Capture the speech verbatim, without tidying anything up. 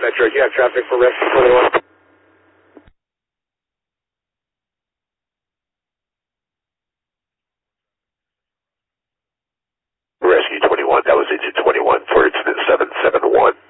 Metro, you have traffic for Rescue twenty-one. Rescue twenty-one, that was engine twenty-one for incident seven seven one.